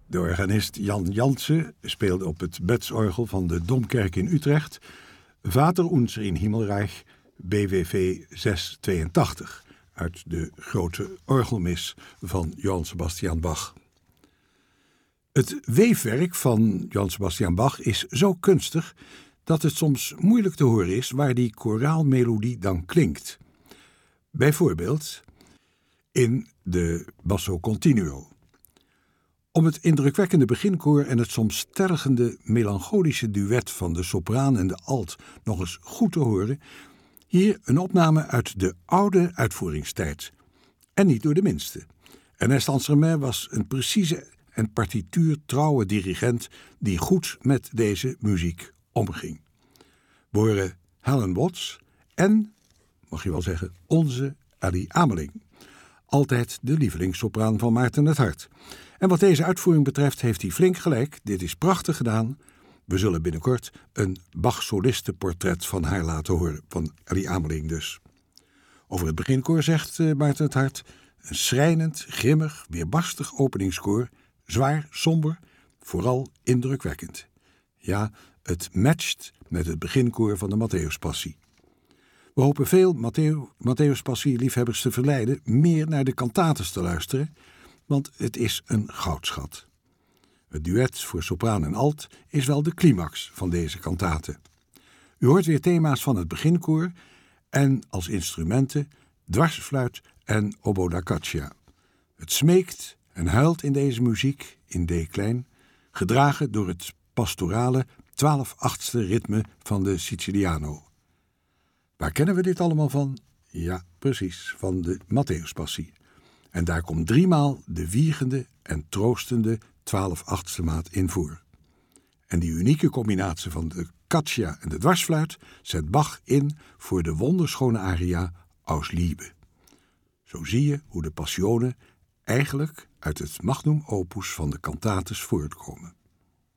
De organist Jan Jansen speelde op het Betsorgel van de Domkerk in Utrecht Vater unser in Himmelreich BWV 682 uit de grote orgelmis van Johann Sebastian Bach. Het weefwerk van Johann Sebastian Bach is zo kunstig dat het soms moeilijk te horen is waar die koraalmelodie dan klinkt. Bijvoorbeeld in de basso continuo. Om het indrukwekkende beginkoor en het soms tergende melancholische duet van de sopraan en de alt nog eens goed te horen, hier een opname uit de oude uitvoeringstijd. En niet door de minste. Ernest Ansermet was een precieze en partituurtrouwe dirigent die goed met deze muziek omging. We horen Helen Watts en, mag je wel zeggen, onze Ellie Ameling. Altijd de lievelingssopraan van Maarten het Hart. En wat deze uitvoering betreft heeft hij flink gelijk. Dit is prachtig gedaan. We zullen binnenkort een Bach-solistenportret van haar laten horen. Van Ellie Ameling dus. Over het beginkoor zegt Maarten het Hart: een schrijnend, grimmig, weerbarstig openingskoor. Zwaar, somber, vooral indrukwekkend. Ja, het matcht met het beginkoor van de Matthäuspassie. We hopen veel Matthäuspassie-liefhebbers te verleiden meer naar de cantates te luisteren, want het is een goudschat. Het duet voor sopraan en alt is wel de climax van deze cantate. U hoort weer thema's van het beginkoor en als instrumenten dwarsfluit en oboe da caccia. Het smeekt en huilt in deze muziek in D-klein, gedragen door het pastorale 12/8 ritme van de Siciliano. Waar kennen we dit allemaal van? Ja, precies, van de Matthäuspassie. En daar komt 3 maal de wiegende en troostende 12/8 maat in voor. En die unieke combinatie van de caccia en de dwarsfluit zet Bach in voor de wonderschone aria Aus Liebe. Zo zie je hoe de passionen eigenlijk uit het magnum opus van de cantates voortkomen.